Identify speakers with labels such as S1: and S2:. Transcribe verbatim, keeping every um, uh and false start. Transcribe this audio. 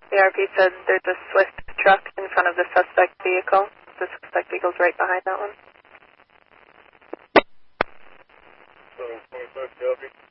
S1: The R P said there's a Swift truck in front of the suspect vehicle. The suspect vehicle's right behind that one.
S2: So, twenty-five Shelby.